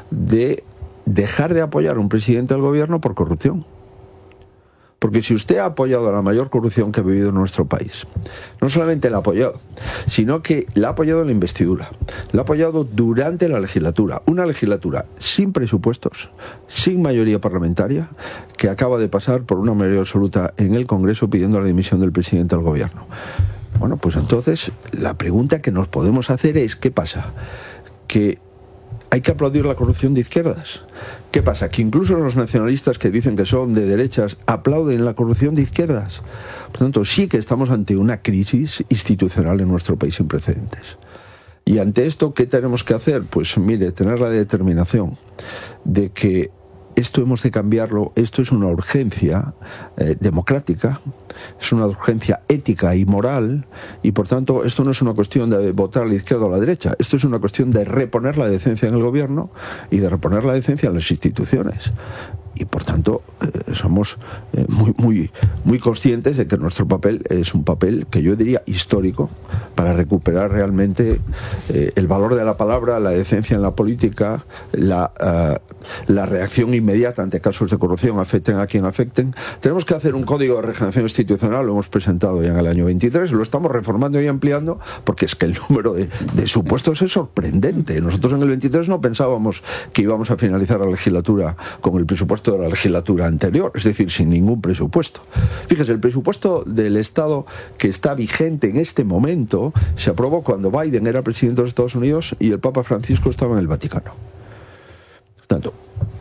de dejar de apoyar a un presidente del gobierno por corrupción. Porque si usted ha apoyado a la mayor corrupción que ha vivido en nuestro país, no solamente la ha apoyado, sino que la ha apoyado en la investidura, la ha apoyado durante la legislatura, una legislatura sin presupuestos, sin mayoría parlamentaria, que acaba de pasar por una mayoría absoluta en el Congreso pidiendo la dimisión del presidente del gobierno. Bueno, pues entonces la pregunta que nos podemos hacer es, ¿qué pasa? Que hay que aplaudir la corrupción de izquierdas. ¿Qué pasa? Que incluso los nacionalistas que dicen que son de derechas aplauden la corrupción de izquierdas. Por tanto, sí que estamos ante una crisis institucional en nuestro país sin precedentes. Y ante esto, ¿qué tenemos que hacer? Pues mire, tener la determinación de que esto hemos de cambiarlo, esto es una urgencia democrática, es una urgencia ética y moral, y por tanto esto no es una cuestión de votar a la izquierda o a la derecha, esto es una cuestión de reponer la decencia en el gobierno y de reponer la decencia en las instituciones. Y por tanto somos muy conscientes de que nuestro papel es un papel que yo diría histórico para recuperar realmente el valor de la palabra, la decencia en la política, la reacción inmediata ante casos de corrupción, afecten a quien afecten. Tenemos que hacer un código de regeneración institucional, lo hemos presentado ya en el año 23, lo estamos reformando y ampliando porque es que el número de supuestos es sorprendente. Nosotros en el 23 no pensábamos que íbamos a finalizar la legislatura con el presupuesto de la legislatura anterior, es decir, sin ningún presupuesto. Fíjese, el presupuesto del Estado que está vigente en este momento se aprobó cuando Biden era presidente de los Estados Unidos y el Papa Francisco estaba en el Vaticano. Por tanto,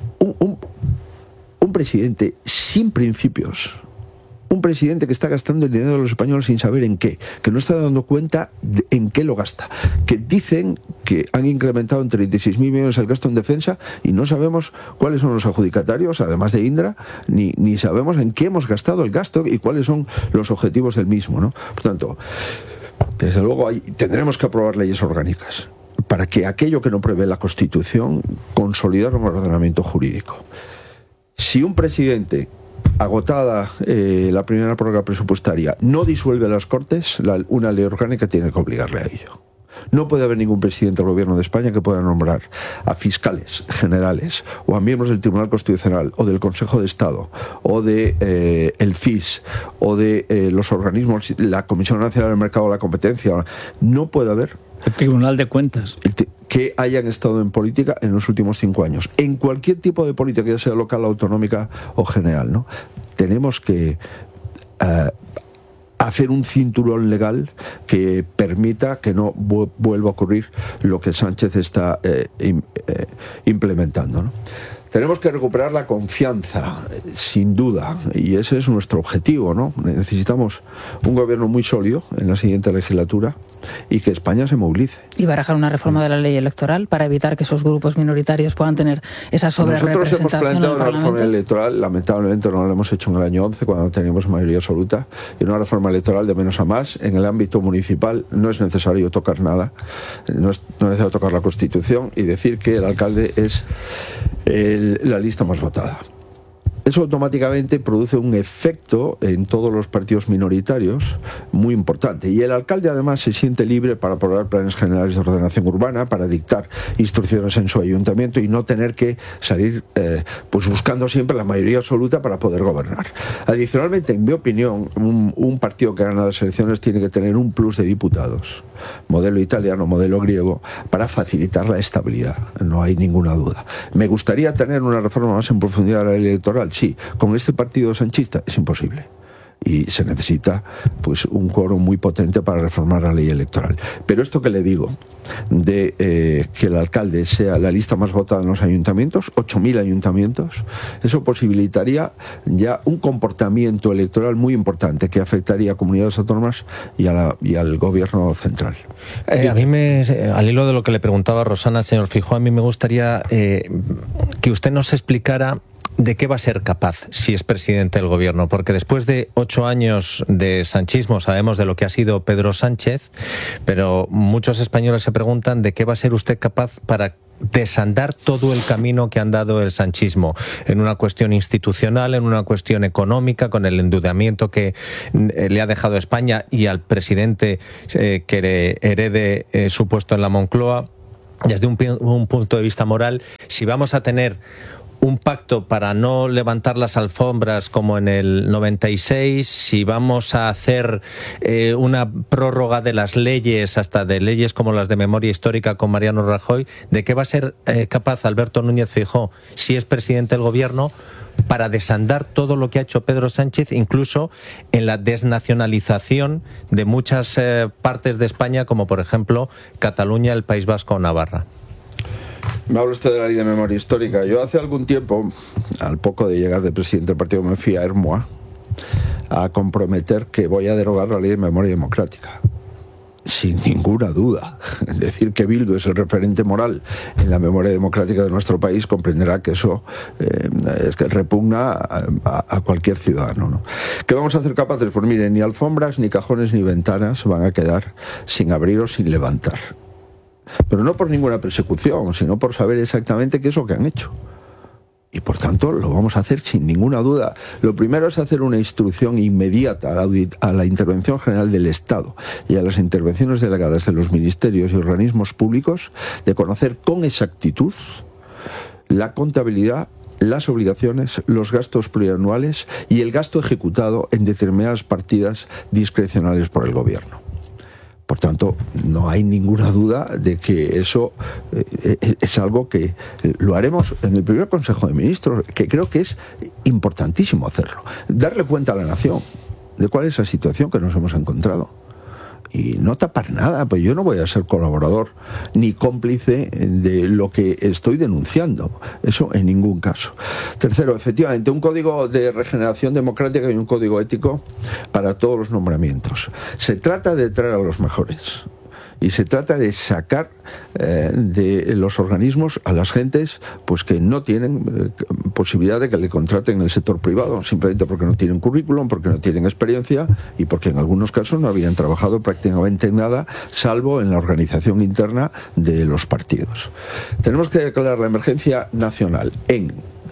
un presidente sin principios, un presidente que está gastando el dinero de los españoles sin saber en qué, que no está dando cuenta de en qué lo gasta, que dicen que han incrementado en 36.000 millones el gasto en defensa y no sabemos cuáles son los adjudicatarios, además de Indra, ni sabemos en qué hemos gastado el gasto y cuáles son los objetivos del mismo, ¿no? Por tanto, desde luego tendremos que aprobar leyes orgánicas para que aquello que no prevé la Constitución consolidar un ordenamiento jurídico. Si un presidente, agotada la primera prórroga presupuestaria, no disuelve las Cortes, una ley orgánica tiene que obligarle a ello. No puede haber ningún presidente del gobierno de España que pueda nombrar a fiscales generales o a miembros del Tribunal Constitucional o del Consejo de Estado o de el CIS o de los organismos, la Comisión Nacional del Mercado de la Competencia. No puede haber el Tribunal de Cuentas que hayan estado en política en los últimos 5 años, en cualquier tipo de política, ya sea local, autonómica o general, ¿no? Tenemos que hacer un cinturón legal que permita que no vuelva a ocurrir lo que Sánchez está implementando, ¿no? Tenemos que recuperar la confianza, sin duda, y ese es nuestro objetivo, ¿no? Necesitamos un gobierno muy sólido en la siguiente legislatura y que España se movilice. Y barajar una reforma de la ley electoral para evitar que esos grupos minoritarios puedan tener esa sobrerepresentación. Nosotros hemos planteado una reforma electoral, lamentablemente no la hemos hecho en el año 11 cuando teníamos mayoría absoluta, y una reforma electoral de menos a más. En el ámbito municipal no es necesario tocar nada, no es necesario tocar la Constitución y decir que el alcalde es la lista más votada. Eso automáticamente produce un efecto en todos los partidos minoritarios muy importante. Y el alcalde además se siente libre para aprobar planes generales de ordenación urbana, para dictar instrucciones en su ayuntamiento y no tener que salir pues buscando siempre la mayoría absoluta para poder gobernar. Adicionalmente, en mi opinión, un partido que gana las elecciones tiene que tener un plus de diputados, modelo italiano, modelo griego, para facilitar la estabilidad. No hay ninguna duda. Me gustaría tener una reforma más en profundidad de la ley electoral. Sí, con este partido sanchista es imposible. Y se necesita pues un quórum muy potente para reformar la ley electoral. Pero esto que le digo, de que el alcalde sea la lista más votada en los ayuntamientos, 8.000 ayuntamientos, eso posibilitaría ya un comportamiento electoral muy importante que afectaría a comunidades autónomas y al gobierno central. A mí al hilo de lo que le preguntaba Rosana, señor Feijóo, a mí me gustaría que usted nos explicara ¿de qué va a ser capaz si es presidente del gobierno? Porque después de 8 años de sanchismo sabemos de lo que ha sido Pedro Sánchez, pero muchos españoles se preguntan de qué va a ser usted capaz para desandar todo el camino que han dado el sanchismo en una cuestión institucional, en una cuestión económica, con el endeudamiento que le ha dejado España y al presidente que herede su puesto en la Moncloa. desde un punto de vista moral, si vamos a tener un pacto para no levantar las alfombras como en el 96, si vamos a hacer una prórroga de las leyes, hasta de leyes como las de memoria histórica con Mariano Rajoy, ¿de qué va a ser capaz Alberto Núñez Feijóo, si es presidente del gobierno, para desandar todo lo que ha hecho Pedro Sánchez, incluso en la desnacionalización de muchas partes de España, como por ejemplo Cataluña, el País Vasco o Navarra? Me habla usted de la ley de memoria histórica. Yo hace algún tiempo, al poco de llegar de presidente del partido, me fui a Hermoa a comprometer que voy a derogar la ley de memoria democrática. Sin ninguna duda. Es decir, que Bildu es el referente moral en la memoria democrática de nuestro país, comprenderá que eso es que repugna a cualquier ciudadano, ¿no? ¿Qué vamos a hacer capaces? Pues miren, ni alfombras, ni cajones, ni ventanas van a quedar sin abrir o sin levantar. Pero no por ninguna persecución, sino por saber exactamente qué es lo que han hecho. Y por tanto lo vamos a hacer sin ninguna duda. Lo primero es hacer una instrucción inmediata a la Intervención General del Estado y a las intervenciones delegadas de los ministerios y organismos públicos de conocer con exactitud la contabilidad, las obligaciones, los gastos plurianuales y el gasto ejecutado en determinadas partidas discrecionales por el Gobierno. Por tanto, no hay ninguna duda de que eso es algo que lo haremos en el primer Consejo de Ministros, que creo que es importantísimo hacerlo. Darle cuenta a la nación de cuál es la situación que nos hemos encontrado. Y no tapar nada, pues yo no voy a ser colaborador ni cómplice de lo que estoy denunciando. Eso en ningún caso. Tercero, efectivamente, un código de regeneración democrática y un código ético para todos los nombramientos. Se trata de traer a los mejores. Y se trata de sacar de los organismos a las gentes pues que no tienen posibilidad de que le contraten en el sector privado, simplemente porque no tienen currículum, porque no tienen experiencia y porque en algunos casos no habían trabajado prácticamente en nada, salvo en la organización interna de los partidos. Tenemos que declarar la emergencia nacional en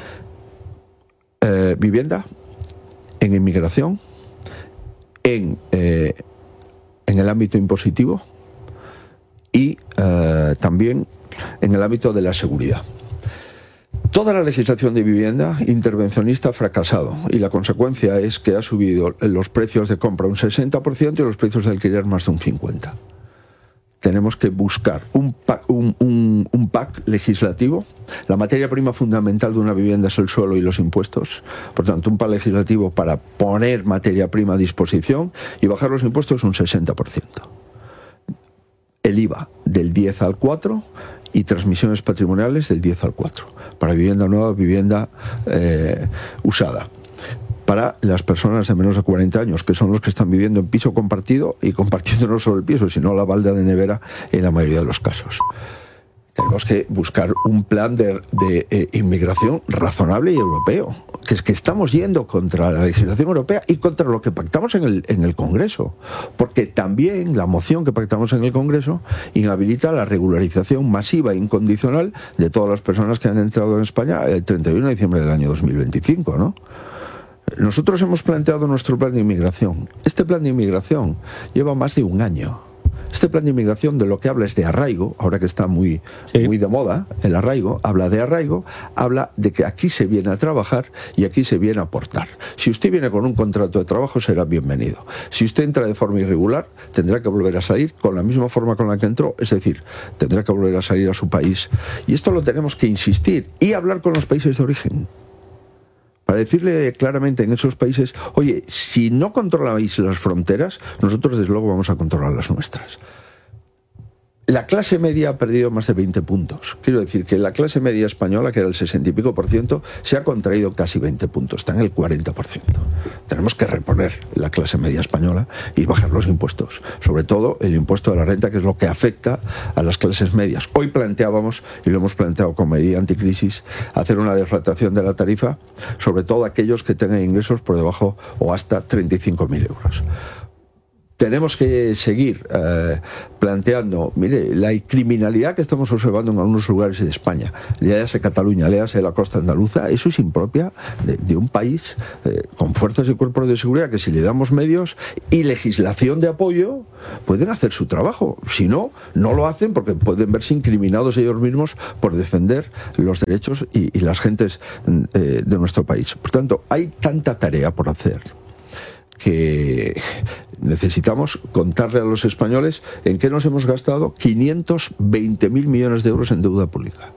vivienda, en inmigración, en el ámbito impositivo, y también en el ámbito de la seguridad. Toda la legislación de vivienda intervencionista ha fracasado y la consecuencia es que ha subido los precios de compra un 60% y los precios de alquiler más de un 50%. Tenemos que buscar un pack legislativo. La materia prima fundamental de una vivienda es el suelo y los impuestos. Por tanto, un pack legislativo para poner materia prima a disposición y bajar los impuestos un 60%. El IVA del 10 al 4 y transmisiones patrimoniales del 10 al 4 para vivienda nueva, vivienda usada. Para las personas de menos de 40 años, que son los que están viviendo en piso compartido y compartiendo no solo el piso, sino la balda de nevera en la mayoría de los casos. Tenemos que buscar un plan de inmigración razonable y europeo, que es que estamos yendo contra la legislación europea y contra lo que pactamos en el Congreso, porque también la moción que pactamos en el Congreso inhabilita la regularización masiva e incondicional de todas las personas que han entrado en España el 31 de diciembre del año 2025, ¿no? Nosotros hemos planteado nuestro plan de inmigración. Este plan de inmigración lleva más de un año. Este plan de inmigración de lo que habla es de arraigo, ahora que está muy de moda el arraigo, habla de arraigo, habla de que aquí se viene a trabajar y aquí se viene a aportar. Si usted viene con un contrato de trabajo será bienvenido. Si usted entra de forma irregular, tendrá que volver a salir con la misma forma con la que entró, es decir, tendrá que volver a salir a su país. Y esto lo tenemos que insistir y hablar con los países de origen. Para decirle claramente en esos países, oye, si no controláis las fronteras, nosotros desde luego vamos a controlar las nuestras. La clase media ha perdido más de 20 puntos. Quiero decir que la clase media española, que era el 60 y pico %, se ha contraído casi 20 puntos, está en el 40%. Tenemos que reponer la clase media española y bajar los impuestos, sobre todo el impuesto de la renta, que es lo que afecta a las clases medias. Hoy planteábamos, y lo hemos planteado como medida anticrisis, hacer una deflactación de la tarifa, sobre todo aquellos que tengan ingresos por debajo o hasta 35.000 euros. tenemos que seguir planteando, mire, la criminalidad que estamos observando en algunos lugares de España, léase Cataluña, léase la costa andaluza, eso es impropia de un país con fuerzas y cuerpos de seguridad que, si le damos medios y legislación de apoyo, pueden hacer su trabajo. Si no, no lo hacen porque pueden verse incriminados ellos mismos por defender los derechos y las gentes de nuestro país. Por tanto, hay tanta tarea por hacer que necesitamos contarle a los españoles en qué nos hemos gastado 520.000 millones de euros en deuda pública.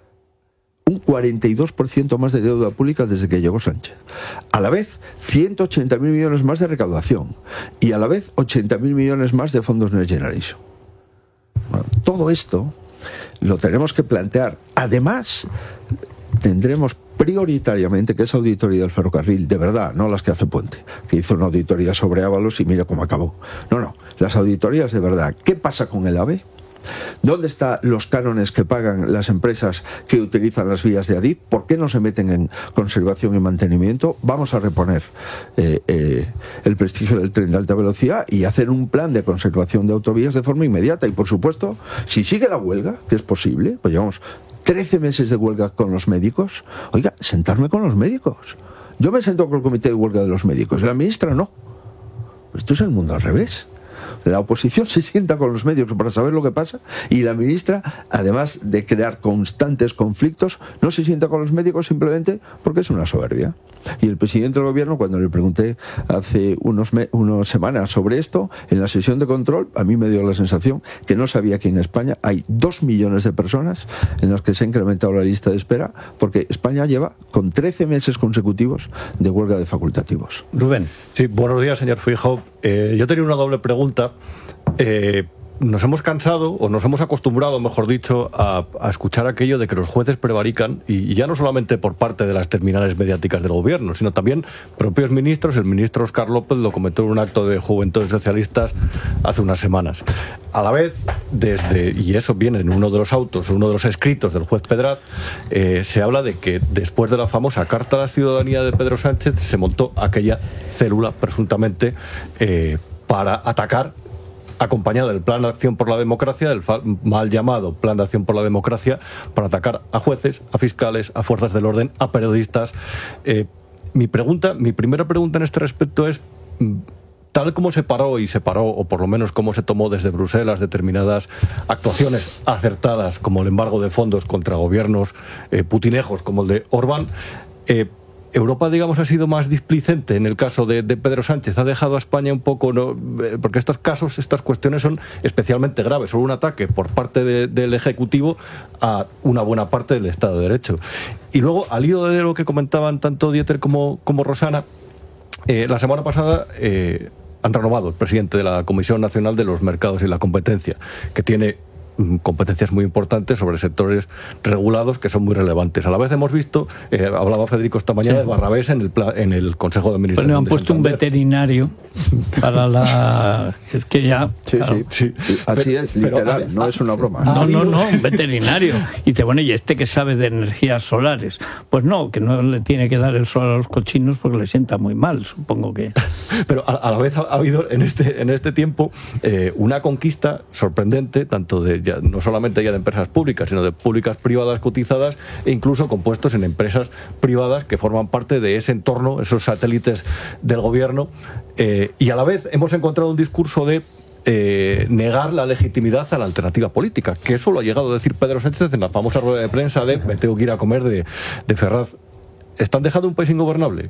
Un 42% más de deuda pública desde que llegó Sánchez. A la vez, 180.000 millones más de recaudación. Y a la vez, 80.000 millones más de fondos Next Generation. Bueno, todo esto lo tenemos que plantear. Además, tendremos prioritariamente que esa auditoría del ferrocarril, de verdad, no las que hace Puente, que hizo una auditoría sobre Ábalos y mira cómo acabó. No, las auditorías de verdad. ¿Qué pasa con el AVE? ¿Dónde están los cánones que pagan las empresas que utilizan las vías de Adif? ¿Por qué no se meten en conservación y mantenimiento? Vamos a reponer el prestigio del tren de alta velocidad y hacer un plan de conservación de autovías de forma inmediata. Y por supuesto, si sigue la huelga, que es posible, pues llevamos 13 meses de huelga con los médicos. Oiga, sentarme con los médicos. Yo me siento con el comité de huelga de los médicos, la ministra no. Esto es el mundo al revés. La oposición se sienta con los médicos para saber lo que pasa y la ministra, además de crear constantes conflictos, no se sienta con los médicos simplemente porque es una soberbia. Y el presidente del gobierno, cuando le pregunté hace unas semanas sobre esto, en la sesión de control, a mí me dio la sensación que no sabía que en España hay 2 millones de personas en las que se ha incrementado la lista de espera, porque España lleva con 13 meses consecutivos de huelga de facultativos. Rubén. Sí, buenos días, señor Feijóo. Yo tenía una doble pregunta. Nos hemos cansado, o nos hemos acostumbrado, mejor dicho, a escuchar aquello de que los jueces prevarican, y ya no solamente por parte de las terminales mediáticas del gobierno, sino también propios ministros. El ministro Óscar López lo comentó en un acto de Juventudes Socialistas hace unas semanas. A la vez, y eso viene en uno de los autos, uno de los escritos del juez Pedraz, se habla de que después de la famosa Carta a la Ciudadanía de Pedro Sánchez se montó aquella célula presuntamente para atacar, acompañado del Plan de Acción por la Democracia, del mal llamado Plan de Acción por la Democracia, para atacar a jueces, a fiscales, a fuerzas del orden, a periodistas. Mi primera pregunta en este respecto es, tal como se paró, o por lo menos cómo se tomó desde Bruselas determinadas actuaciones acertadas, como el embargo de fondos contra gobiernos putinejos como el de Orbán, Europa, digamos, ha sido más displicente en el caso de Pedro Sánchez. Ha dejado a España un poco, porque estas cuestiones son especialmente graves. Son un ataque por parte del Ejecutivo a una buena parte del Estado de Derecho. Y luego, al hilo de lo que comentaban tanto Dieter como Rosana, la semana pasada han renovado el presidente de la Comisión Nacional de los Mercados y la Competencia, que tiene competencias muy importantes sobre sectores regulados que son muy relevantes. A la vez hemos visto, hablaba Federico esta mañana, de Barrabés en el Consejo de Administración. Bueno, han puesto un veterinario para la... Es que ya... Sí, claro. Sí. Así es, literal, no es una broma. No, un veterinario. Y dice, bueno, ¿y este que sabe de energías solares? Pues no, que no le tiene que dar el sol a los cochinos porque le sienta muy mal, supongo que... Pero a la vez ha habido en este tiempo una conquista sorprendente, tanto no solamente ya de empresas públicas, sino de públicas privadas cotizadas, e incluso con puestos en empresas privadas que forman parte de ese entorno, esos satélites del gobierno, y a la vez hemos encontrado un discurso de negar la legitimidad a la alternativa política, que eso lo ha llegado a decir Pedro Sánchez en la famosa rueda de prensa de "me tengo que ir a comer" de Ferraz. ¿Están dejando un país ingobernable?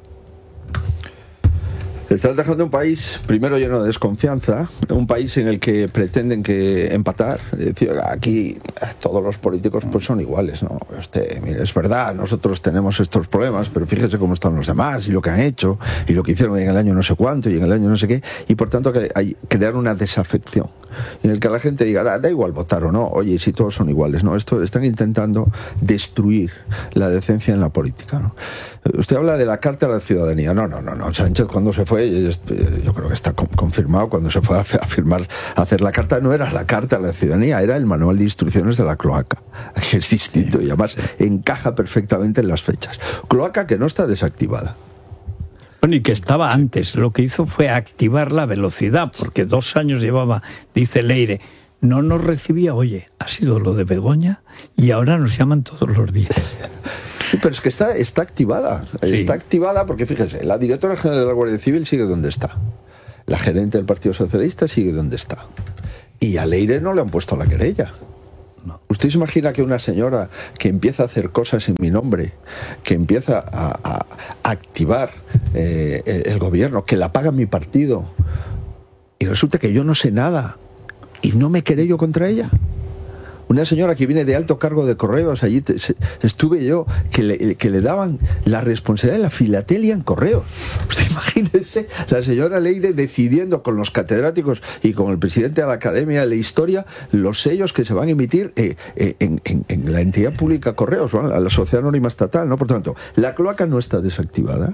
Están dejando un país, primero, lleno de desconfianza, un país en el que pretenden que empatar. Es decir, aquí todos los políticos pues son iguales, ¿no? Mire, es verdad, nosotros tenemos estos problemas, pero fíjese cómo están los demás y lo que han hecho y lo que hicieron en el año no sé cuánto y en el año no sé qué, y por tanto que hay crear una desafección en el que la gente diga, da igual votar o no, oye, si todos son iguales, ¿no? Esto están intentando destruir la decencia en la política, ¿no? Usted habla de la Carta a la Ciudadanía. No. Sánchez, cuando se fue, yo creo que está confirmado, cuando se fue a hacer la carta, no era la Carta a la Ciudadanía, era el manual de instrucciones de la cloaca, que es distinto y además encaja perfectamente en las fechas. Cloaca que no está desactivada. Bueno, y que estaba antes. Lo que hizo fue activar la velocidad, porque 2 años llevaba, dice Leire, no nos recibía, oye, ha sido lo de Begoña y ahora nos llaman todos los días. Sí, pero es que está activada. Sí. Está activada porque, fíjese, la directora general de la Guardia Civil sigue donde está. La gerente del Partido Socialista sigue donde está. Y a Leire no le han puesto la querella. No. ¿Usted se imagina que una señora que empieza a hacer cosas en mi nombre, que empieza a activar el gobierno, que la paga mi partido, y resulta que yo no sé nada y no me querello contra ella? Una señora que viene de alto cargo de correos, allí estuve yo, que le daban la responsabilidad de la filatelia en correos. Usted imagínese la señora Leire decidiendo con los catedráticos y con el presidente de la Academia de la Historia los sellos que se van a emitir en la entidad pública Correos, ¿no? A la Sociedad Anónima Estatal, ¿no? Por tanto, la cloaca no está desactivada.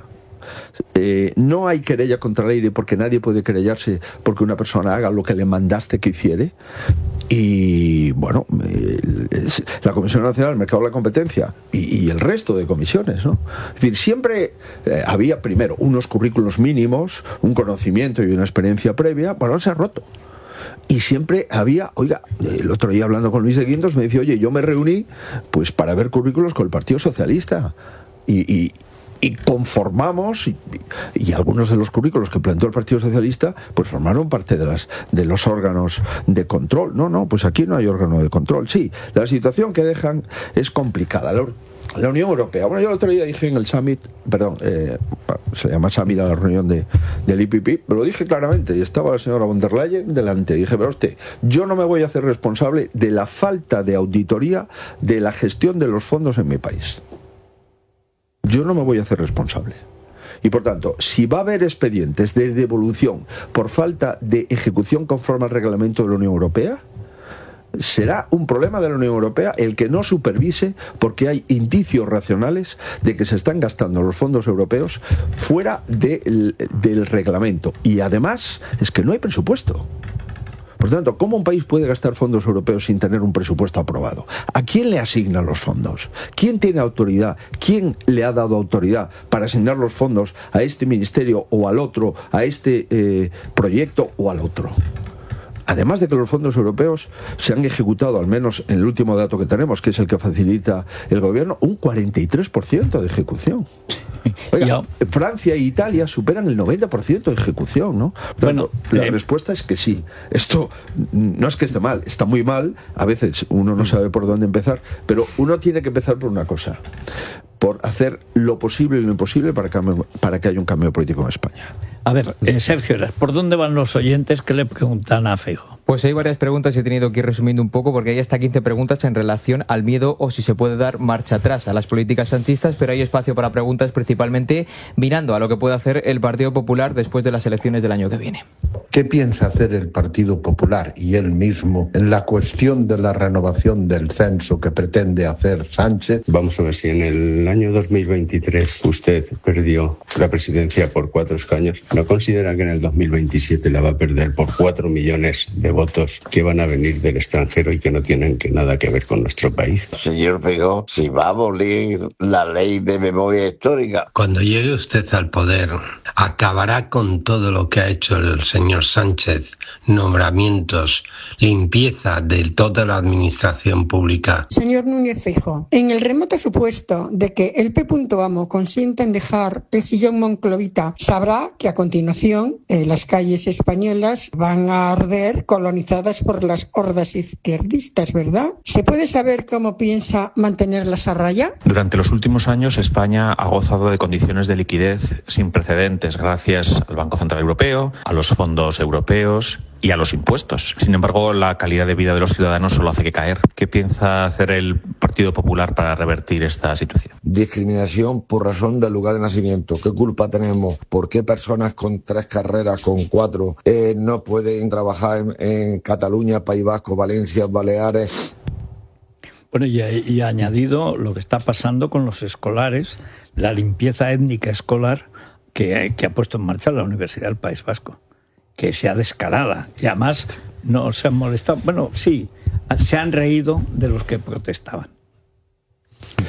No hay querella contra Leire porque nadie puede querellarse porque una persona haga lo que le mandaste que hiciere. Y bueno, la Comisión Nacional del Mercado de la Competencia y el resto de comisiones, ¿no? Es decir, siempre había primero unos currículos mínimos, un conocimiento y una experiencia previa. Bueno, se ha roto. Y siempre había, oiga, el otro día hablando con Luis de Guindos me decía, oye, yo me reuní pues para ver currículos con el Partido Socialista y conformamos y algunos de los currículos que planteó el Partido Socialista pues formaron parte de los órganos de control. No, pues aquí no hay órgano de control. Sí, la situación que dejan es complicada. La Unión Europea, bueno, yo el otro día dije en el summit, se llama summit a la reunión del IPP, pero lo dije claramente, y estaba la señora von der Leyen delante, dije, pero usted, yo no me voy a hacer responsable de la falta de auditoría de la gestión de los fondos en mi país. Yo no me voy a hacer responsable. Y por tanto, si va a haber expedientes de devolución por falta de ejecución conforme al reglamento de la Unión Europea, será un problema de la Unión Europea el que no supervise, porque hay indicios racionales de que se están gastando los fondos europeos fuera del reglamento. Y además es que no hay presupuesto. Por tanto, ¿cómo un país puede gastar fondos europeos sin tener un presupuesto aprobado? ¿A quién le asignan los fondos? ¿Quién tiene autoridad? ¿Quién le ha dado autoridad para asignar los fondos a este ministerio o al otro, a este proyecto o al otro? Además de que los fondos europeos se han ejecutado, al menos en el último dato que tenemos, que es el que facilita el gobierno, un 43% de ejecución. Oiga, Francia e Italia superan el 90% de ejecución, ¿no? Bueno, la respuesta es que sí. Esto no es que esté mal, está muy mal. A veces uno no sabe por dónde empezar, pero uno tiene que empezar por una cosa: por hacer lo posible y lo imposible para que haya un cambio político en España. A ver, Sergio, ¿por dónde van los oyentes que le preguntan a Feijóo? Pues hay varias preguntas y he tenido que ir resumiendo un poco porque hay hasta 15 preguntas en relación al miedo o si se puede dar marcha atrás a las políticas sanchistas, pero hay espacio para preguntas principalmente mirando a lo que puede hacer el Partido Popular después de las elecciones del año que viene. ¿Qué piensa hacer el Partido Popular y él mismo en la cuestión de la renovación del censo que pretende hacer Sánchez? Vamos a ver, si en el año 2023 usted perdió la presidencia por 4 escaños, ¿no considera que en el 2027 la va a perder por 4 millones de votos que van a venir del extranjero y que no tienen nada que ver con nuestro país? Señor Feijóo, si va a abolir la ley de memoria histórica. Cuando llegue usted al poder, acabará con todo lo que ha hecho el señor Sánchez, nombramientos, limpieza de toda la administración pública. Señor Núñez Feijóo, en el remoto supuesto de que el P.Amo consienta en dejar el sillón monclovita, sabrá que a continuación las calles españolas van a arder colonizadas por las hordas izquierdistas, ¿verdad? ¿Se puede saber cómo piensa mantenerlas a raya? Durante los últimos años, España ha gozado de condiciones de liquidez sin precedentes gracias al Banco Central Europeo, a los fondos europeos y a los impuestos. Sin embargo, la calidad de vida de los ciudadanos solo hace que caer. ¿Qué piensa hacer el Partido Popular para revertir esta situación? Discriminación por razón del lugar de nacimiento. ¿Qué culpa tenemos? ¿Por qué personas con 3 carreras, con 4, no pueden trabajar en Cataluña, País Vasco, Valencia, Baleares? Bueno, y ha añadido lo que está pasando con los escolares, la limpieza étnica escolar que ha puesto en marcha la Universidad del País Vasco, que sea descarada. Y además no se han molestado. Bueno, sí, se han reído de los que protestaban.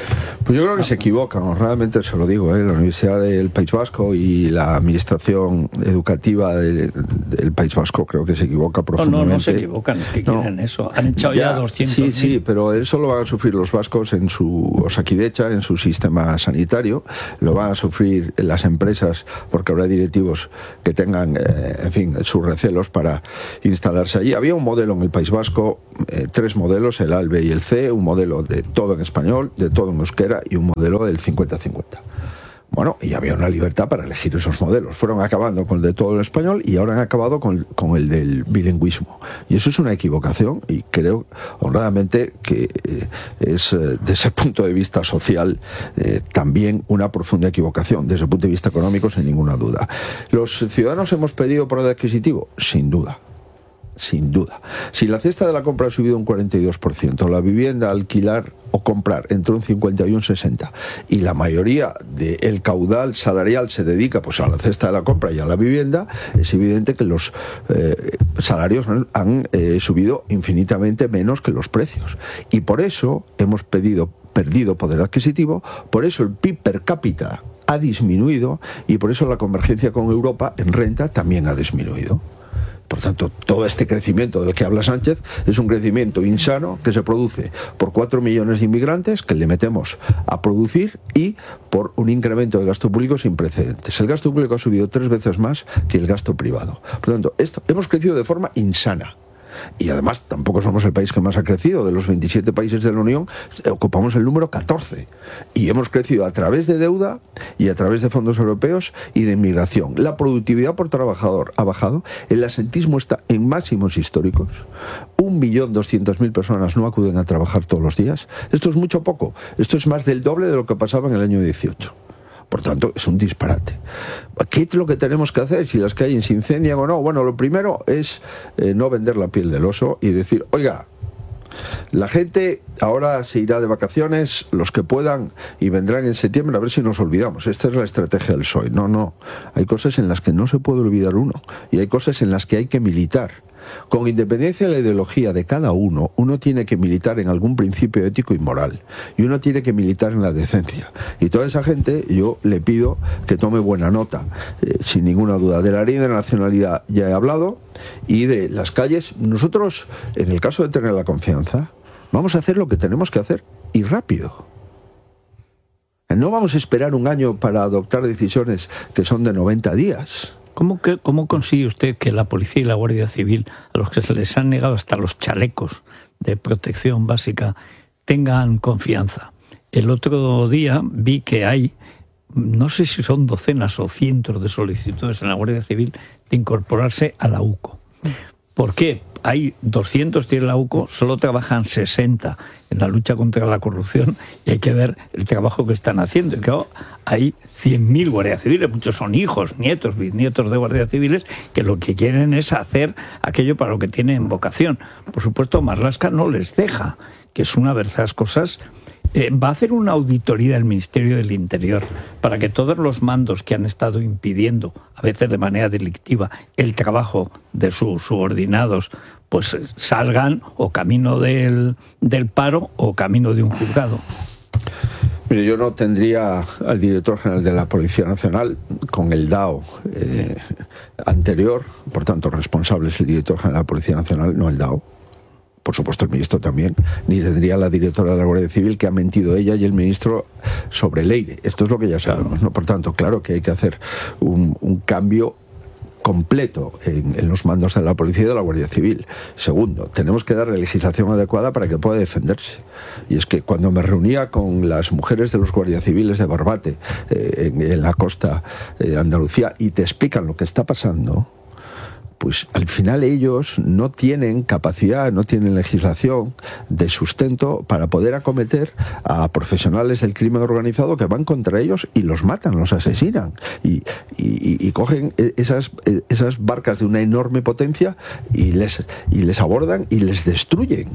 Pues yo creo que se equivocan, honradamente se lo digo, la Universidad del País Vasco y la administración educativa del País Vasco creo que se equivoca profundamente. No se equivocan, es que quieren eso. Han echado ya 200.000. Sí, pero eso lo van a sufrir los vascos en su Osakidecha, en su sistema sanitario, lo van a sufrir las empresas porque habrá directivos que tengan, en fin, sus recelos para instalarse allí. Había un modelo en el País Vasco, 3 modelos, el A, el B y el C, un modelo de todo en español, de todo en euskera y un modelo del 50-50. Bueno, y había una libertad para elegir esos modelos. Fueron acabando con el de todo en español y ahora han acabado con el del bilingüismo. Y eso es una equivocación y creo honradamente que es, desde el punto de vista social, también una profunda equivocación. Desde el punto de vista económico, sin ninguna duda. ¿Los ciudadanos hemos perdido poder adquisitivo? Sin duda. Sin duda. Si la cesta de la compra ha subido un 42%, la vivienda, alquilar o comprar entre un 50 y un 60%, y la mayoría del caudal salarial se dedica pues a la cesta de la compra y a la vivienda, es evidente que los salarios han subido infinitamente menos que los precios. Y por eso hemos perdido poder adquisitivo, por eso el PIB per cápita ha disminuido y por eso la convergencia con Europa en renta también ha disminuido. Por tanto, todo este crecimiento del que habla Sánchez es un crecimiento insano que se produce por 4 millones de inmigrantes que le metemos a producir y por un incremento de gasto público sin precedentes. El gasto público ha subido 3 veces más que el gasto privado. Por tanto, hemos crecido de forma insana. Y además tampoco somos el país que más ha crecido. De los 27 países de la Unión ocupamos el número 14 y hemos crecido a través de deuda y a través de fondos europeos y de inmigración. La productividad por trabajador ha bajado, el asentismo está en máximos históricos, 1.200.000 personas no acuden a trabajar todos los días. Esto es mucho poco, esto es más del doble de lo que pasaba en el año 18. Por tanto, es un disparate. ¿Qué es lo que tenemos que hacer si las calles se incendian o no? Bueno, lo primero es no vender la piel del oso y decir, oiga, la gente ahora se irá de vacaciones, los que puedan, y vendrán en septiembre a ver si nos olvidamos. Esta es la estrategia del PSOE. No. Hay cosas en las que no se puede olvidar uno y hay cosas en las que hay que militar. Con independencia de la ideología de cada uno tiene que militar en algún principio ético y moral, y uno tiene que militar en la decencia. Y toda esa gente yo le pido que tome buena nota, sin ninguna duda. De la ley de la nacionalidad ya he hablado, y de las calles, nosotros, en el caso de tener la confianza, vamos a hacer lo que tenemos que hacer, y rápido. No vamos a esperar un año para adoptar decisiones que son de 90 días. ¿Cómo consigue usted que la policía y la Guardia Civil, a los que se les han negado hasta los chalecos de protección básica, tengan confianza? El otro día vi que hay, no sé si son docenas o cientos de solicitudes en la Guardia Civil de incorporarse a la UCO. ¿Por qué? Hay 200 tiene la UCO, solo trabajan 60 en la lucha contra la corrupción y hay que ver el trabajo que están haciendo. Y claro, hay 100.000 guardias civiles, muchos son hijos, nietos, bisnietos de guardias civiles que lo que quieren es hacer aquello para lo que tienen vocación. Por supuesto, Marlaska no les deja, que es una de esas cosas. Va a hacer una auditoría del Ministerio del Interior para que todos los mandos que han estado impidiendo, a veces de manera delictiva, el trabajo de sus subordinados, pues salgan o camino del paro o camino de un juzgado. Mire, yo no tendría al director general de la Policía Nacional con el DAO anterior, por tanto responsable es el director general de la Policía Nacional, no el DAO. Por supuesto el ministro también, ni tendría la directora de la Guardia Civil, que ha mentido ella y el ministro sobre el aire. Esto es lo que ya sabemos, ¿no? Por tanto, claro que hay que hacer un cambio completo en los mandos de la policía y de la Guardia Civil. Segundo, tenemos que dar la legislación adecuada para que pueda defenderse. Y es que cuando me reunía con las mujeres de los guardias civiles de Barbate, en la costa de Andalucía, y te explican lo que está pasando, pues al final ellos no tienen capacidad, no tienen legislación de sustento para poder acometer a profesionales del crimen organizado que van contra ellos y los matan, los asesinan y cogen esas barcas de una enorme potencia y les abordan y les destruyen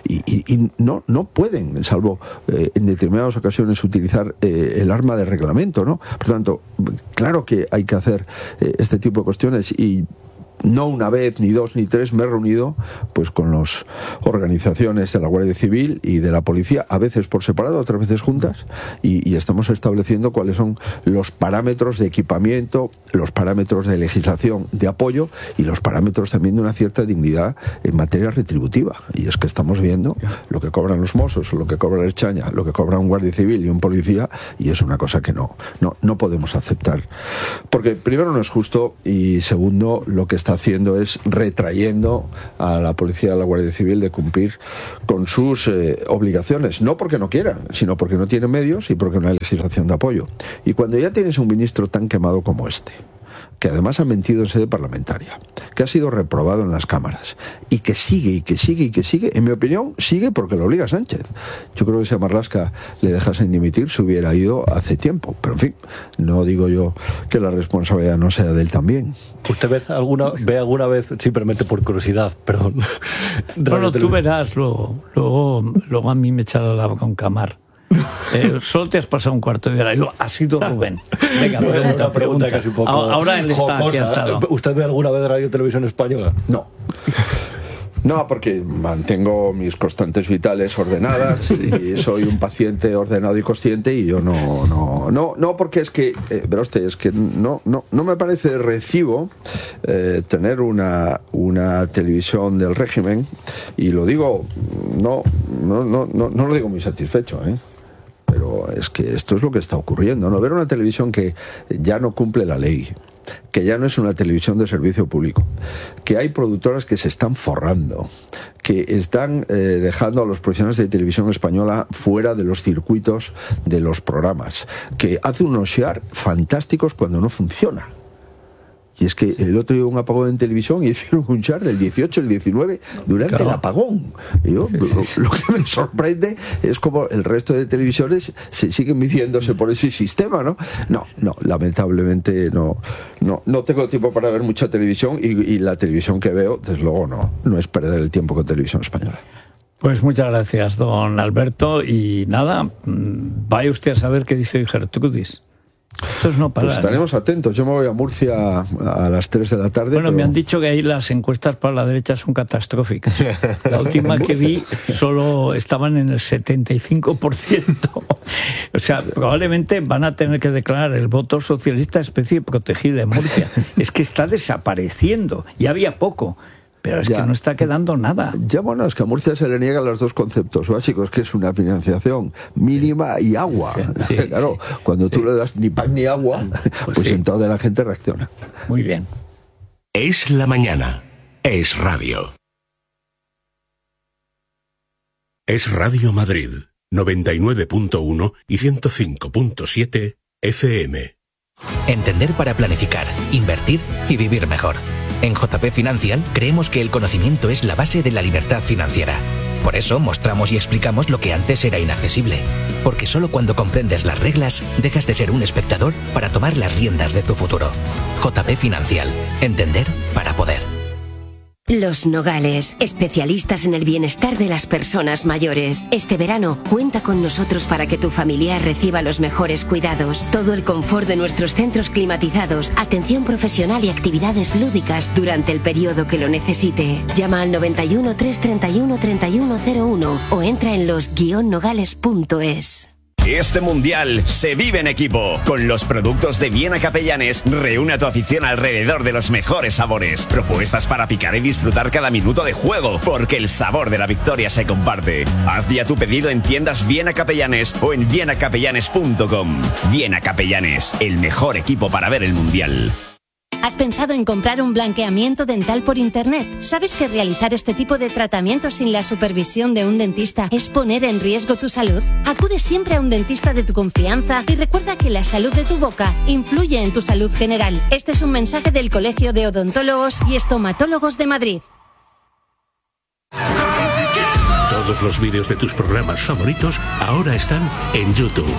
y no pueden, salvo en determinadas ocasiones, utilizar el arma de reglamento, ¿no? Por tanto, claro que hay que hacer este tipo de cuestiones y no una vez, ni dos, ni tres, me he reunido pues con las organizaciones de la Guardia Civil y de la Policía, a veces por separado, otras veces juntas, y estamos estableciendo cuáles son los parámetros de equipamiento, los parámetros de legislación de apoyo y los parámetros también de una cierta dignidad en materia retributiva. Y es que estamos viendo lo que cobran los mozos, lo que cobra el Chaña, lo que cobra un guardia civil y un policía, y es una cosa que no podemos aceptar. Porque primero no es justo, y segundo, lo que está haciendo es retrayendo a la policía y a la Guardia Civil de cumplir con sus obligaciones, no porque no quieran, sino porque no tienen medios y porque no hay legislación de apoyo. Y cuando ya tienes un ministro tan quemado como este, que además ha mentido en sede parlamentaria, que ha sido reprobado en las cámaras, y que sigue, en mi opinión, sigue porque lo obliga Sánchez. Yo creo que si a Marlaska le dejasen dimitir, se hubiera ido hace tiempo. Pero en fin, no digo yo que la responsabilidad no sea de él también. ¿Usted ve alguna vez, simplemente por curiosidad, perdón? Bueno, tú verás, luego a mí me echará la con Camar. Solo te has pasado un cuarto de hora. Ha sido Rubén. Venga, una pregunta casi un poco ahora él está jocosa. ¿Usted ve alguna vez Radio Televisión Española? No, porque mantengo mis constantes vitales ordenadas y soy un paciente ordenado y consciente, y yo no, porque es que, verá usted, es que no me parece de recibo tener una televisión del régimen, y lo digo, no lo digo muy satisfecho, pero es que esto es lo que está ocurriendo, ¿no? Ver una televisión que ya no cumple la ley, que ya no es una televisión de servicio público, que hay productoras que se están forrando, que están dejando a los profesionales de televisión española fuera de los circuitos de los programas, que hace unos share fantásticos cuando no funciona. Y es que el otro día hubo un apagón en televisión y hicieron un share del 18, el 19 durante el apagón. Y yo, lo que me sorprende es como el resto de televisiones se siguen midiéndose por ese sistema, ¿no? No, lamentablemente no tengo tiempo para ver mucha televisión, y la televisión que veo, desde luego, no es perder el tiempo con Televisión Española. Pues muchas gracias, don Alberto, y nada, vaya usted a saber qué dice Gertrudis. Esto es no parar. Pues estaremos atentos. Yo me voy a Murcia a las 3 de la tarde. Bueno, me han dicho que ahí las encuestas para la derecha son catastróficas. La última que vi solo estaban en el 75%. O sea, probablemente van a tener que declarar el voto socialista especie protegida en Murcia. Es que está desapareciendo. Ya había poco. Pero es que no está quedando nada. Ya, bueno, es que a Murcia se le niegan los dos conceptos básicos, que es una financiación mínima y agua. Sí, claro, cuando tú le das ni pan ni agua, pues entonces la gente reacciona. Muy bien. Es la mañana. Es radio. Es Radio Madrid, 99.1 y 105.7 FM. Entender para planificar, invertir y vivir mejor. En JP Financial creemos que el conocimiento es la base de la libertad financiera. Por eso mostramos y explicamos lo que antes era inaccesible. Porque solo cuando comprendes las reglas dejas de ser un espectador para tomar las riendas de tu futuro. JP Financial. Entender para poder. Los Nogales, especialistas en el bienestar de las personas mayores. Este verano, cuenta con nosotros para que tu familiar reciba los mejores cuidados, todo el confort de nuestros centros climatizados, atención profesional y actividades lúdicas durante el periodo que lo necesite. Llama al 91 331 3101 o entra en los-nogales.es. Este mundial se vive en equipo. Con los productos de Viena Capellanes, reúne a tu afición alrededor de los mejores sabores. Propuestas para picar y disfrutar cada minuto de juego, porque el sabor de la victoria se comparte. Haz ya tu pedido en tiendas Viena Capellanes o en vienacapellanes.com. Viena Capellanes, el mejor equipo para ver el mundial. ¿Has pensado en comprar un blanqueamiento dental por internet? ¿Sabes que realizar este tipo de tratamientos sin la supervisión de un dentista es poner en riesgo tu salud? Acude siempre a un dentista de tu confianza y recuerda que la salud de tu boca influye en tu salud general. Este es un mensaje del Colegio de Odontólogos y Estomatólogos de Madrid. Todos los vídeos de tus programas favoritos ahora están en YouTube.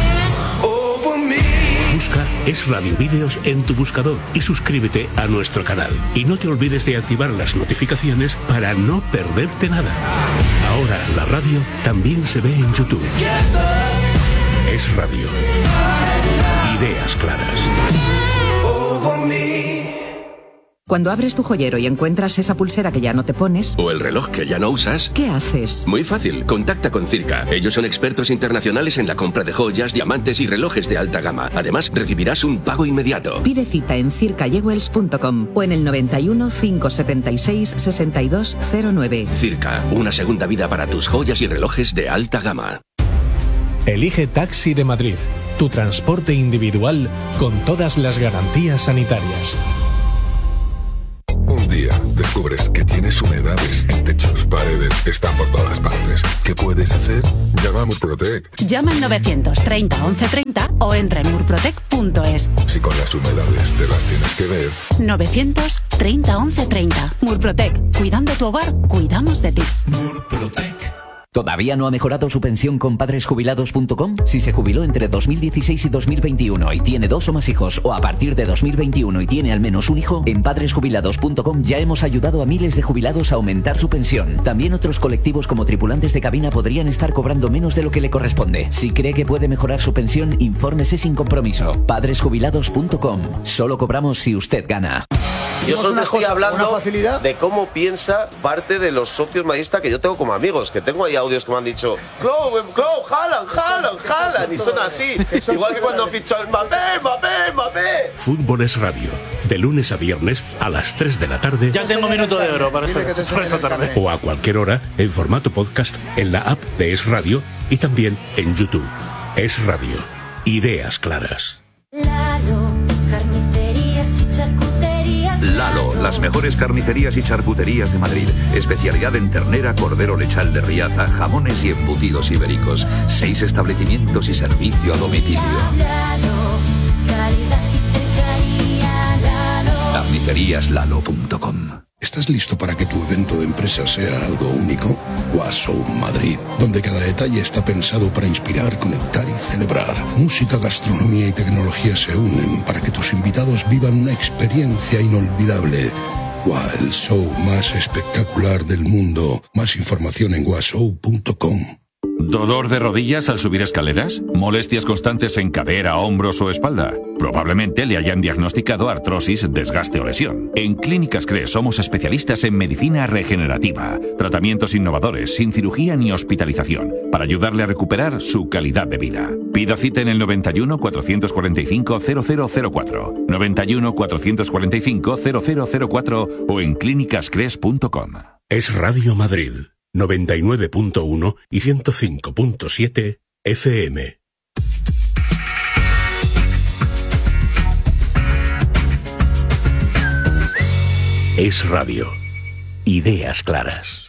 Busca Es Radio Vídeos en tu buscador y suscríbete a nuestro canal. Y no te olvides de activar las notificaciones para no perderte nada. Ahora la radio también se ve en YouTube. Es Radio. Ideas claras. Cuando abres tu joyero y encuentras esa pulsera que ya no te pones... O el reloj que ya no usas... ¿Qué haces? Muy fácil, contacta con Circa. Ellos son expertos internacionales en la compra de joyas, diamantes y relojes de alta gama. Además, recibirás un pago inmediato. Pide cita en circajewels.com o en el 91 576 6209. Circa, una segunda vida para tus joyas y relojes de alta gama. Elige Taxi de Madrid, tu transporte individual con todas las garantías sanitarias. Un día descubres que tienes humedades en techos, paredes, están por todas partes. ¿Qué puedes hacer? Llama a Murprotec. Llama al 930 1130 o entra en murprotec.es. Si con las humedades te las tienes que ver. 930 1130. Murprotec. Cuidando tu hogar, cuidamos de ti. Murprotec. ¿Todavía no ha mejorado su pensión con padresjubilados.com? Si se jubiló entre 2016 y 2021 y tiene 2 o más hijos, o a partir de 2021 y tiene al menos un hijo, en padresjubilados.com ya hemos ayudado a miles de jubilados a aumentar su pensión. También otros colectivos como tripulantes de cabina podrían estar cobrando menos de lo que le corresponde. Si cree que puede mejorar su pensión, infórmese sin compromiso. Padresjubilados.com. Solo cobramos si usted gana. Yo solo te estoy hablando de cómo piensa parte de los socios madridistas que yo tengo como amigos, que tengo ahí audios que me han dicho Haaland, y son así. Igual que cuando fichó Mbappé. Fútbol es Radio, de lunes a viernes a las 3 de la tarde. Ya tengo minuto de oro para esta tarde. O a cualquier hora en formato podcast en la app de Es Radio y también en YouTube. Es Radio. Ideas claras. Lalo, las mejores carnicerías y charcuterías de Madrid. Especialidad en ternera, cordero lechal de Riaza, jamones y embutidos ibéricos. 6 establecimientos y servicio a domicilio. Carniceríaslalo.com. ¿Estás listo para que tu evento de empresa sea algo único? Washow Madrid, donde cada detalle está pensado para inspirar, conectar y celebrar. Música, gastronomía y tecnología se unen para que tus invitados vivan una experiencia inolvidable. El show más espectacular del mundo. Más información en washow.com. ¿Dolor de rodillas al subir escaleras? ¿Molestias constantes en cadera, hombros o espalda? Probablemente le hayan diagnosticado artrosis, desgaste o lesión. En Clínicas CRE somos especialistas en medicina regenerativa, tratamientos innovadores, sin cirugía ni hospitalización, para ayudarle a recuperar su calidad de vida. Pida cita en el 91 445 0004, 91 445 0004 o en clínicascres.com. Es Radio Madrid. 99.1 y 105.7 FM. Es Radio. Ideas claras.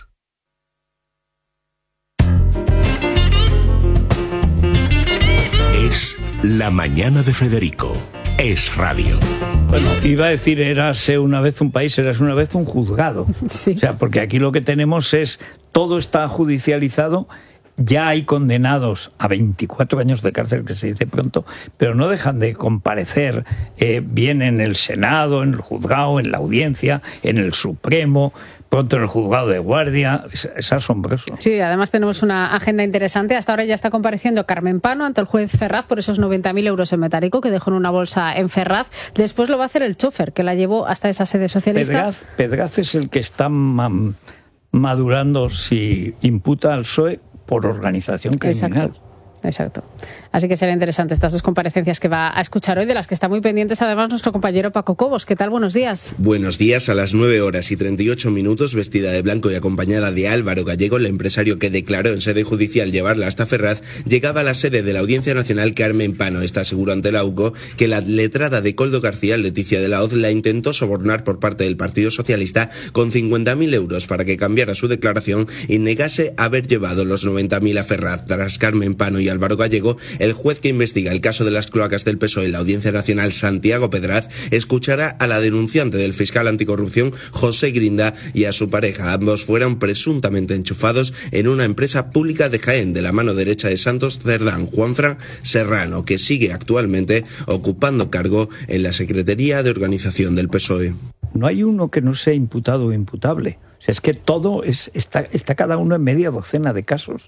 Es La Mañana de Federico. Es Radio. Bueno, iba a decir, érase una vez un país, eras una vez un juzgado. Sí. O sea, porque aquí lo que tenemos es, todo está judicializado, ya hay condenados a 24 años de cárcel, que se dice pronto, pero no dejan de comparecer bien en el Senado, en el juzgado, en la audiencia, en el Supremo, pronto en el juzgado de guardia. Es asombroso. Sí, además tenemos una agenda interesante. Hasta ahora ya está compareciendo Carmen Pano ante el juez Ferraz por esos 90.000 euros en metálico que dejó en una bolsa en Ferraz. Después lo va a hacer el chofer, que la llevó hasta esa sede socialista. Pedraz es el que está madurando si imputa al PSOE por organización criminal. Exacto. Así que será interesante estas dos comparecencias que va a escuchar hoy, de las que está muy pendientes además nuestro compañero Paco Cobos. ¿Qué tal? Buenos días. Buenos días. A las 9:38, vestida de blanco y acompañada de Álvaro Gallego, el empresario que declaró en sede judicial llevarla hasta Ferraz, llegaba a la sede de la Audiencia Nacional Carmen Pano. Está aseguró ante la UCO que la letrada de Koldo García, Leticia de la Hoz, la intentó sobornar por parte del Partido Socialista con 50.000 euros para que cambiara su declaración y negase haber llevado los 90.000 a Ferraz. Tras Carmen Pano y Álvaro Gallego, el juez que investiga el caso de las cloacas del PSOE en la Audiencia Nacional, Santiago Pedraz, escuchará a la denunciante del fiscal anticorrupción, José Grinda, y a su pareja. Ambos fueron presuntamente enchufados en una empresa pública de Jaén, de la mano derecha de Santos Cerdán, Juanfran Serrano, que sigue actualmente ocupando cargo en la Secretaría de Organización del PSOE. No hay uno que no sea imputado o imputable. O sea, es que todo está cada uno en media docena de casos.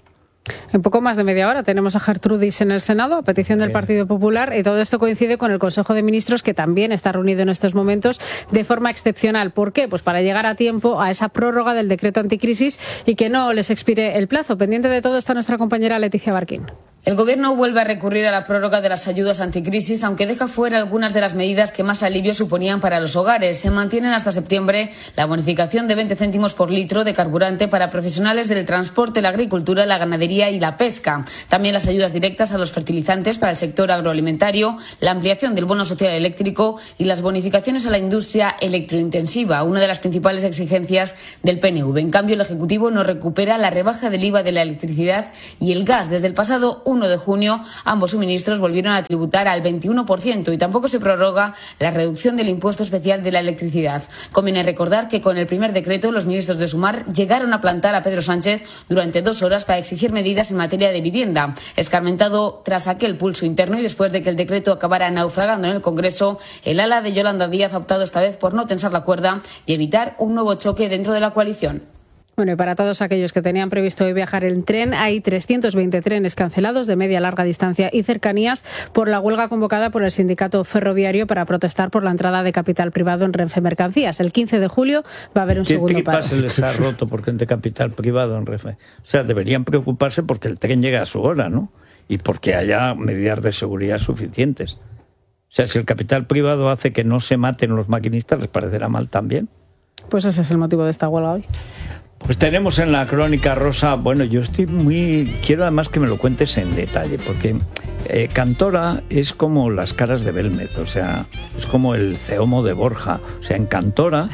En poco más de media hora tenemos a Gertrudis en el Senado a petición del Partido Popular y todo esto coincide con el Consejo de Ministros que también está reunido en estos momentos de forma excepcional. ¿Por qué? Pues para llegar a tiempo a esa prórroga del decreto anticrisis y que no les expire el plazo. Pendiente de todo está nuestra compañera Leticia Barquín. El Gobierno vuelve a recurrir a la prórroga de las ayudas anticrisis, aunque deja fuera algunas de las medidas que más alivio suponían para los hogares. Se mantienen hasta septiembre la bonificación de 20 céntimos por litro de carburante para profesionales del transporte, la agricultura, la ganadería y la pesca. También las ayudas directas a los fertilizantes para el sector agroalimentario, la ampliación del bono social eléctrico y las bonificaciones a la industria electrointensiva, una de las principales exigencias del PNV. En cambio, el Ejecutivo no recupera la rebaja del IVA de la electricidad y el gas. Desde el pasado 1 de junio, ambos suministros volvieron a tributar al 21% y tampoco se prorroga la reducción del impuesto especial de la electricidad. Conviene recordar que con el primer decreto los ministros de Sumar llegaron a plantar a Pedro Sánchez durante 2 horas para exigir medidas en materia de vivienda. Escarmentado tras aquel pulso interno y después de que el decreto acabara naufragando en el Congreso, el ala de Yolanda Díaz ha optado esta vez por no tensar la cuerda y evitar un nuevo choque dentro de la coalición. Bueno, y para todos aquellos que tenían previsto hoy viajar en tren, hay 320 trenes cancelados de media, larga distancia y cercanías por la huelga convocada por el sindicato ferroviario para protestar por la entrada de capital privado en Renfe Mercancías. El 15 de julio va a haber un segundo paro. ¿Qué se les ha roto porque es de capital privado en Renfe? O sea, deberían preocuparse porque el tren llega a su hora, ¿no? Y porque haya medidas de seguridad suficientes. O sea, si el capital privado hace que no se maten los maquinistas, ¿les parecerá mal también? Pues ese es el motivo de esta huelga hoy. Pues tenemos en la crónica rosa, bueno, yo quiero además que me lo cuentes en detalle, porque Cantora es como las caras de Belmez, o sea, es como el Ceomo de Borja. O sea, en Cantora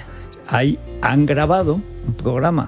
han grabado un programa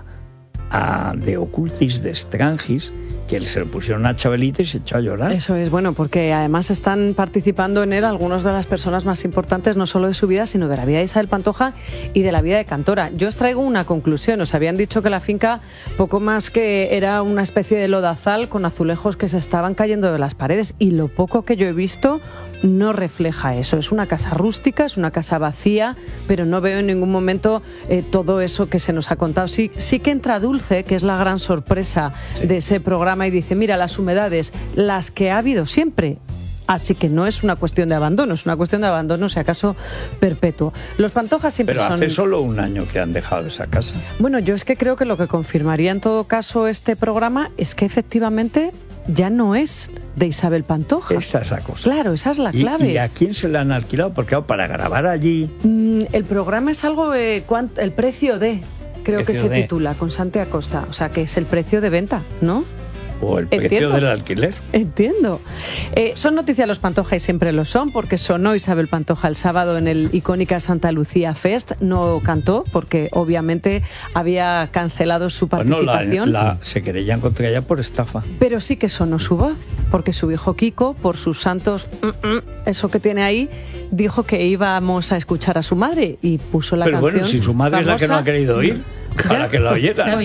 de Ocultis de Strangis, que se le pusieron a Chabelita y se echó a llorar. Eso es, bueno, porque además están participando en él algunas de las personas más importantes, no solo de su vida, sino de la vida de Isabel Pantoja y de la vida de Cantora. Yo os traigo una conclusión. Os habían dicho que la finca poco más que era una especie de lodazal con azulejos que se estaban cayendo de las paredes, y lo poco que yo he visto no refleja eso. Es una casa rústica, es una casa vacía, pero no veo en ningún momento todo eso que se nos ha contado. Sí que entra Dulce, que es la gran sorpresa de ese programa, y dice, mira, las humedades, las que ha habido siempre. Así que no es una cuestión de abandono, es una cuestión de abandono, si acaso, perpetuo. Los Pantojas siempre son... Pero hace solo un año que han dejado esa casa. Bueno, yo es que creo que lo que confirmaría en todo caso este programa es que efectivamente ya no es de Isabel Pantoja. Esta es la cosa. Claro, esa es la clave. ¿Y a quién se la han alquilado? Porque para grabar allí... El programa es algo de... el precio de... Creo que se titula, con Santi Acosta. O sea, que es el precio de venta, ¿no? O el precio del alquiler. Entiendo. Son noticias los Pantoja y siempre lo son, porque sonó Isabel Pantoja el sábado en el icónica Santa Lucía Fest. No cantó porque obviamente había cancelado su participación. Se querellan contra ella por estafa. Pero sí que sonó su voz, porque su hijo Kiko, por sus santos, eso que tiene ahí, dijo que íbamos a escuchar a su madre y puso la canción. Pero bueno, si su madre famosa, es la que no ha querido oír. Para que la oyera. Está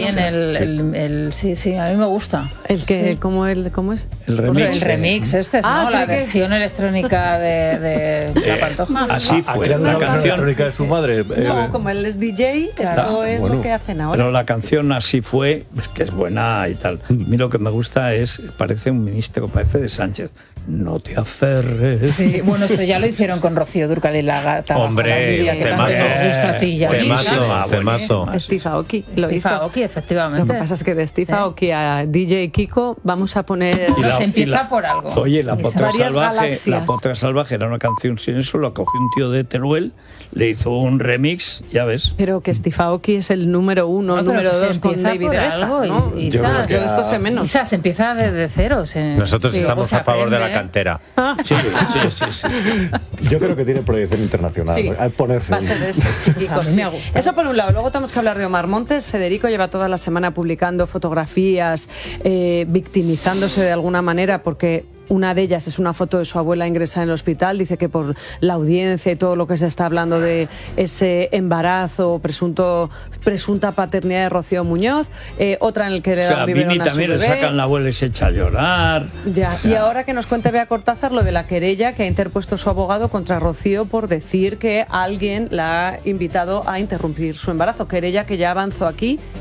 bien, sí, a mí me gusta. El que, ¿cómo es? El remix. El remix ¿no? La versión electrónica de la Pantoja. Así fue. La canción electrónica de su madre. No, como él es DJ, esto es lo que hacen ahora. Pero la canción Así fue, es que es buena y tal. A mí lo que me gusta parece un ministro, parece de Sánchez. No te aferres. Sí, bueno, esto ya lo hicieron con Rocío Dúrcal y la gata. Hombre, temazo. Steve Aoki lo hizo. Aoki, efectivamente. Lo que pasa es que de Steve Aoki a DJ Kiko vamos a poner... Se empieza por algo. Oye, La Potra Salvaje era una canción sin eso, lo cogió un tío de Teruel, le hizo un remix, ya ves. Pero que Steve Aoki es el número 1, número 2 con David Guetta, ¿no? Yo esto sé menos. Isa, se empieza desde cero. Nosotros estamos a favor de la cantera. Sí. Yo creo que tiene proyección internacional. Sí. Al ponerse. Va a ser eso, chicos. Sí. Eso por un lado. Luego tenemos que hablar de Omar Montes. Federico lleva toda la semana publicando fotografías, victimizándose de alguna manera porque... Una de ellas es una foto de su abuela ingresada en el hospital. Dice que por la audiencia y todo lo que se está hablando de ese embarazo, presunta paternidad de Rocío Muñoz. Otra en el que le dan biberón a su también bebé. Le sacan la abuela y se echa a llorar. Ya. Y ahora que nos cuente Bea Cortázar lo de la querella que ha interpuesto su abogado contra Rocío por decir que alguien la ha invitado a interrumpir su embarazo. Querella que ya avanzó aquí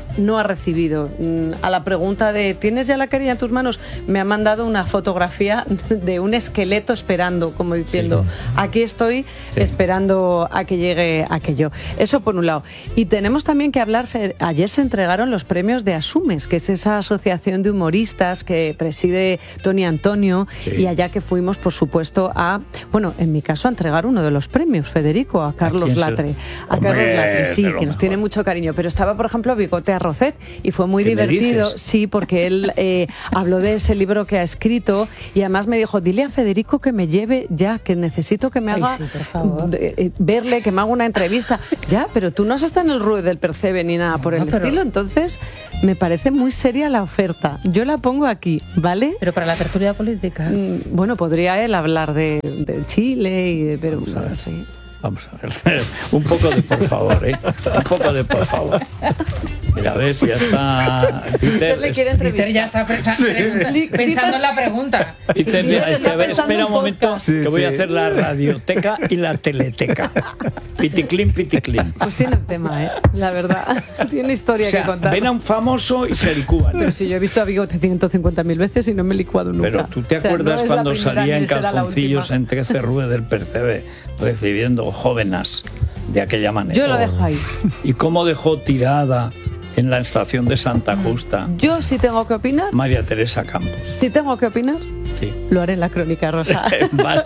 no ha recibido. A la pregunta de ¿tienes ya la querella en tus manos? Me ha mandado una fotografía de un esqueleto esperando, como diciendo, aquí estoy esperando a que llegue aquello. Eso por un lado. Y tenemos también que hablar, ayer se entregaron los premios de Asumes, que es esa asociación de humoristas que preside Tony Antonio, y allá que fuimos, por supuesto, en mi caso, a entregar uno de los premios, Federico, a Carlos Latre. A Carlos Latre, sí, que nos tiene mucho cariño. Pero estaba, por ejemplo, Bigote Arrocet, y fue muy divertido, sí, porque él habló de ese libro que ha escrito, y además me dijo, dile a Federico que me lleve ya, que necesito que me haga verle, que me haga una entrevista. Ya, pero tú no has estado en el RUE del Percebe ni nada por el estilo, entonces me parece muy seria la oferta. Yo la pongo aquí, ¿vale? Pero para la tertulia política. Bueno, podría él hablar de Chile y de Perú, sí. Vamos a ver, un poco de por favor, un poco de por favor. Mira, a ver si ya está Peter ya está pensando en la pregunta. Espera un momento, que voy a hacer la radioteca y la teleteca. Piticlin, piticlin. Pues tiene un tema, la verdad. Tiene historia que contar. Ven a un famoso y se licúan. Pero si yo he visto a Bigote 150.000 veces y no me he licuado nunca. Pero tú te acuerdas cuando salía en calzoncillos en 13 RUE del Percebe recibiendo jóvenes de aquella manera. Yo lo dejo ahí. ¿Y cómo dejó tirada en la estación de Santa Justa? Yo sí tengo que opinar. María Teresa Campos. Si tengo que opinar, lo haré en la Crónica Rosa. Vale.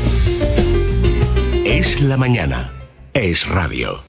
Es la mañana. Es radio.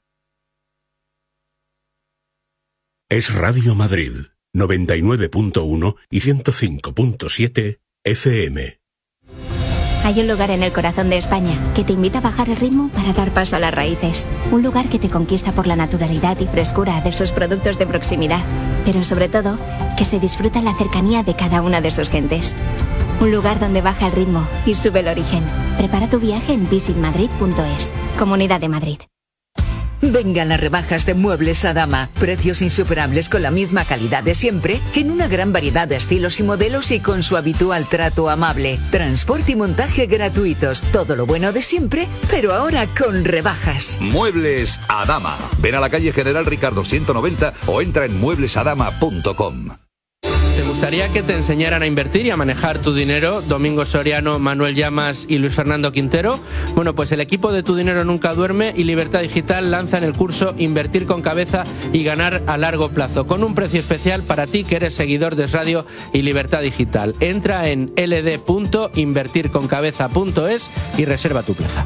Es Radio Madrid, 99.1 y 105.7 FM. Hay un lugar en el corazón de España que te invita a bajar el ritmo para dar paso a las raíces. Un lugar que te conquista por la naturalidad y frescura de sus productos de proximidad, pero sobre todo, que se disfruta la cercanía de cada una de sus gentes. Un lugar donde baja el ritmo y sube el origen. Prepara tu viaje en visitmadrid.es. Comunidad de Madrid. Vengan las rebajas de Muebles Adama. Precios insuperables con la misma calidad de siempre, en una gran variedad de estilos y modelos y con su habitual trato amable. Transporte y montaje gratuitos. Todo lo bueno de siempre, pero ahora con rebajas. Muebles Adama. Ven a la calle General Ricardo 190 o entra en mueblesadama.com. ¿Te gustaría que te enseñaran a invertir y a manejar tu dinero? Domingo Soriano, Manuel Llamas y Luis Fernando Quintero. Bueno, pues el equipo de Tu Dinero Nunca Duerme y Libertad Digital lanzan el curso Invertir con Cabeza y Ganar a Largo Plazo, con un precio especial para ti que eres seguidor de Radio y Libertad Digital. Entra en ld.invertirconcabeza.es y reserva tu plaza.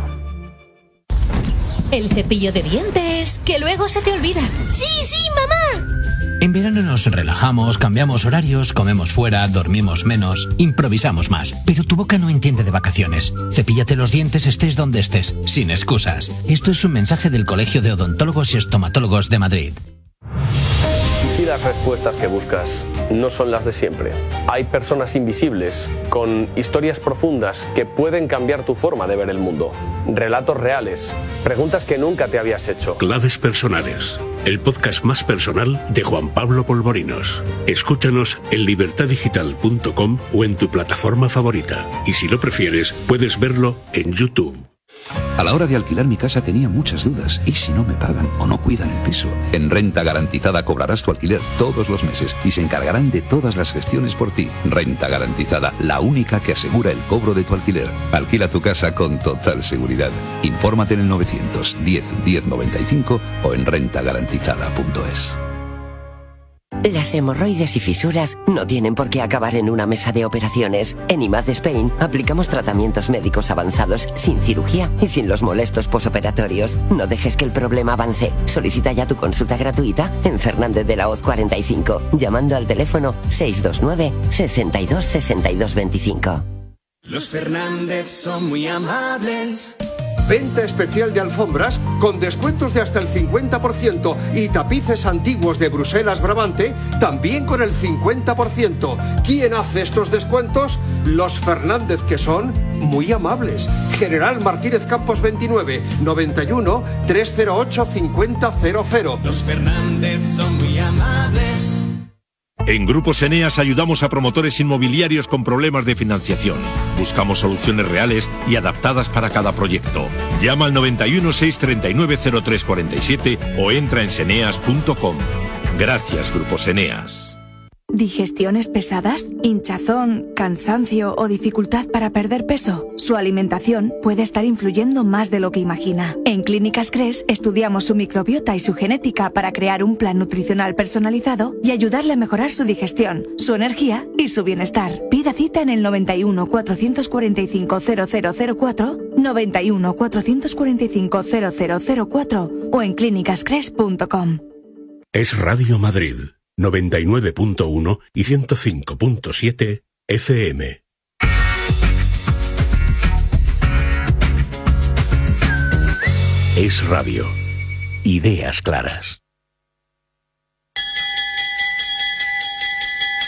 El cepillo de dientes, que luego se te olvida. ¡Sí, sí, mamá! En verano nos relajamos, cambiamos horarios, comemos fuera, dormimos menos, improvisamos más. Pero tu boca no entiende de vacaciones. Cepíllate los dientes estés donde estés, sin excusas. Esto es un mensaje del Colegio de Odontólogos y Estomatólogos de Madrid. ¿Y si las respuestas que buscas no son las de siempre? Hay personas invisibles, con historias profundas que pueden cambiar tu forma de ver el mundo. Relatos reales, preguntas que nunca te habías hecho. Claves personales. El podcast más personal de Juan Pablo Polvorinos. Escúchanos en libertaddigital.com o en tu plataforma favorita. Y si lo prefieres, puedes verlo en YouTube. A la hora de alquilar mi casa tenía muchas dudas. ¿Y si no me pagan o no cuidan el piso? En Renta Garantizada cobrarás tu alquiler todos los meses y se encargarán de todas las gestiones por ti. Renta Garantizada, la única que asegura el cobro de tu alquiler. Alquila tu casa con total seguridad. Infórmate en el 910 1095 o en rentagarantizada.es. Las hemorroides y fisuras no tienen por qué acabar en una mesa de operaciones. En IMAD Spain aplicamos tratamientos médicos avanzados sin cirugía y sin los molestos posoperatorios. No dejes que el problema avance. Solicita ya tu consulta gratuita en Fernández de la Hoz 45, llamando al teléfono 629 62 62 25. Los Fernández son muy amables. Venta especial de alfombras con descuentos de hasta el 50% y tapices antiguos de Bruselas Brabante también con el 50%. ¿Quién hace estos descuentos? Los Fernández, que son muy amables. General Martínez Campos 29 91 308 5000. Los Fernández son muy amables. En Grupos Eneas ayudamos a promotores inmobiliarios con problemas de financiación. Buscamos soluciones reales y adaptadas para cada proyecto. Llama al 91 639 0347 o entra en seneas.com. Gracias, Grupos Eneas. ¿Digestiones pesadas? ¿Hinchazón, cansancio o dificultad para perder peso? Su alimentación puede estar influyendo más de lo que imagina. En Clínicas Cres estudiamos su microbiota y su genética para crear un plan nutricional personalizado y ayudarle a mejorar su digestión, su energía y su bienestar. Pida cita en el 91 445 0004, 91 445 0004 o en clínicascres.com. Es Radio Madrid. 99.1 y 105.7 FM. Es radio. Ideas claras.